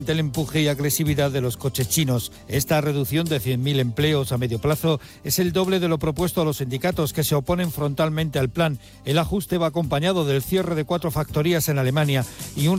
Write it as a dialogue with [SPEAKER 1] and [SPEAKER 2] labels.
[SPEAKER 1] el empuje y agresividad de los coches chinos. Esta reducción de 100.000 empleos a medio plazo es el doble de lo propuesto a los sindicatos, que se oponen frontalmente al plan. El ajuste va acompañado del cierre de 4 factorías en Alemania y un